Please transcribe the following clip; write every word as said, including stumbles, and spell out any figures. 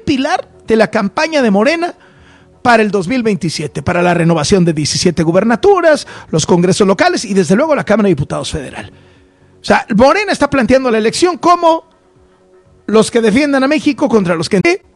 pilar de la campaña de Morena para el dos mil veintisiete, para la renovación de diecisiete gubernaturas, los congresos locales y desde luego la Cámara de Diputados Federal. O sea, Morena está planteando la elección como los que defiendan a México contra los que